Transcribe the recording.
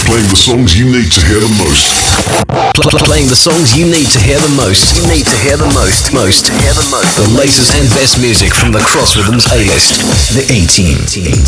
Playing the songs you need to hear the most. Playing the songs you need to hear the most. You need to hear the most. Hear the most. The latest and best music from the Cross Rhythms A-list. The A-Team.